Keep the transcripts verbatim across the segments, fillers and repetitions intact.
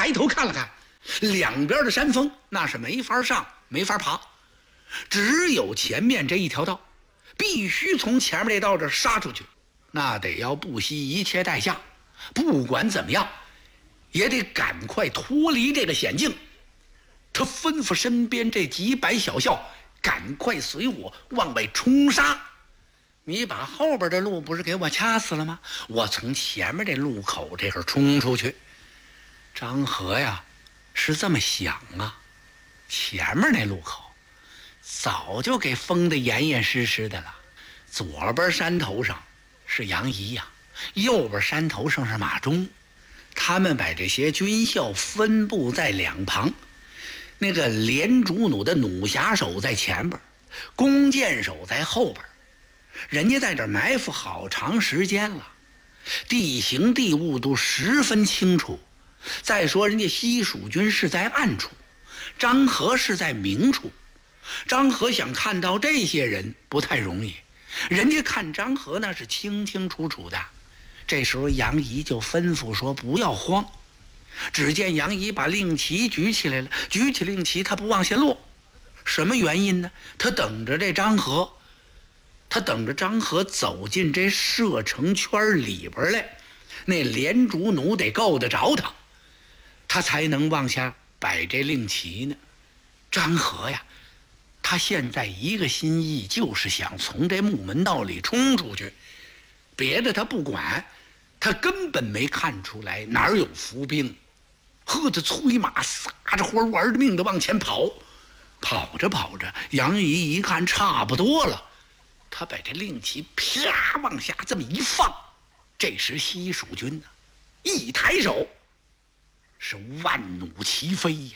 抬头看了看，两边的山峰那是没法上没法爬，只有前面这一条道，必须从前面这道这杀出去，那得要不惜一切代价，不管怎么样也得赶快脱离这个险境。他吩咐身边这几百小校赶快随我往外冲杀，你把后边的路不是给我掐死了吗？我从前面这路口这会儿冲出去。张合呀是这么想啊，前面那路口早就给封得严严实实的了，左边山头上是杨仪呀，右边山头上是马忠，他们把这些军校分布在两旁，那个连主弩的弩匣手在前边，弓箭手在后边，人家在这埋伏好长时间了，地形地物都十分清楚。再说人家西蜀军是在暗处，张合是在明处，张合想看到这些人不太容易，人家看张合那是清清楚楚的。这时候杨仪就吩咐说不要慌，只见杨仪把令旗举起来了，举起令旗他不往下落，什么原因呢？他等着这张合，他等着张合走进这射程圈里边来，那连主弩得够得着他，他才能往下摆这令旗呢。张合呀，他现在一个心意就是想从这木门道里冲出去，别的他不管，他根本没看出来哪儿有伏兵，喝着催马撒着欢玩着命的往前跑。跑着跑着，杨仪一看差不多了，他把这令旗啪往下这么一放，这时西蜀军呢一抬手是万弩齐飞呀，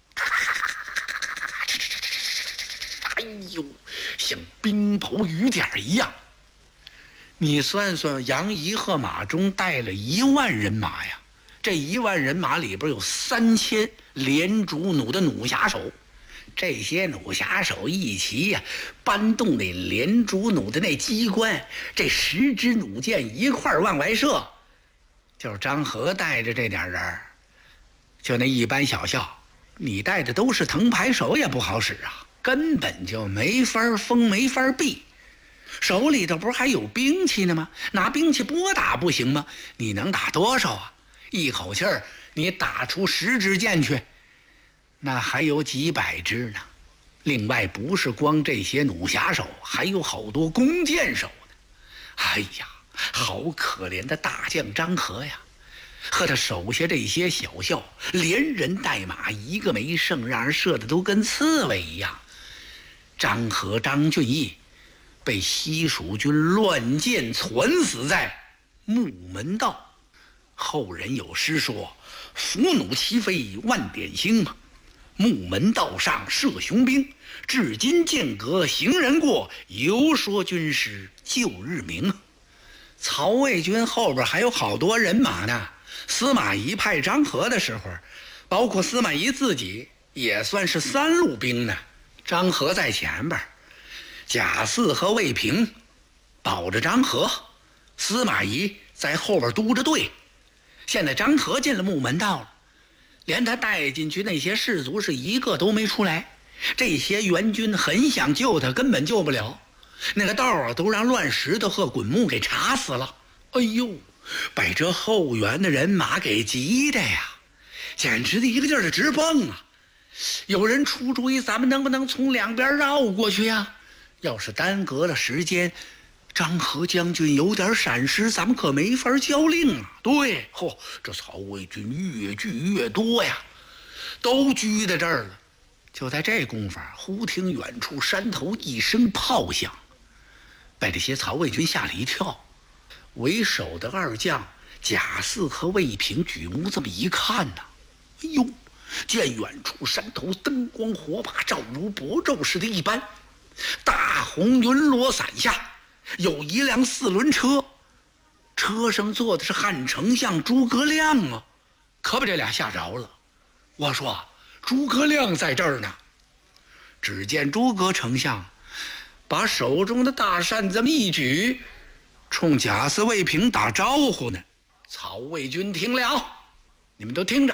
哎呦，像冰雹雨点一样。你算算，杨仪和马忠带了一万人马呀，这一万人马里边有三千连主弩的弩匣手，这些弩匣手一齐呀，搬动那连主弩的那机关，这十支弩箭一块往外射。就是张合带着这点人，就那一般小校，你带的都是藤牌手也不好使啊，根本就没法封没法避。手里头不是还有兵器呢吗？拿兵器拨打不行吗？你能打多少啊？一口气儿你打出十支箭去，那还有几百支呢。另外不是光这些弩匣手，还有好多弓箭手呢。哎呀，好可怜的大将张合呀，和他手下这些小校连人带马一个没剩，让人射的都跟刺猬一样。张合张俊义被西蜀军乱箭攒死在木门道。后人有诗说：伏弩齐飞万点星，木门道上射雄兵，至今间隔行人过，犹说军师旧日明。曹魏军后边还有好多人马呢，司马懿派张合的时候，包括司马懿自己也算是三路兵呢。张合在前边，贾似和魏平保着张合，司马懿在后边督着队。现在张合进了木门道了，连他带进去那些士卒是一个都没出来，这些援军很想救他，根本救不了，那个道啊都让乱石头和滚木给插死了。哎呦，把这后援的人马给急的呀，简直的一个劲儿的直蹦啊！有人出主意，咱们能不能从两边绕过去呀？要是耽搁了时间，张合将军有点闪失，咱们可没法交令啊。对，嚯，这曹魏军越聚越多呀，都聚在这儿了。就在这功夫，忽听远处山头一声炮响，把这些曹魏军吓了一跳。为首的二将贾似和魏平举目这么一看呐，哎呦，见远处山头灯光火把，照如薄昼似的一般，大红云罗伞下有一辆四轮车，车上坐的是汉丞相诸葛亮啊，可把这俩吓着了。我说诸葛亮在这儿呢。只见诸葛丞相把手中的大扇这么一举，冲贾似、魏平打招呼呢。曹魏军听了，你们都听着。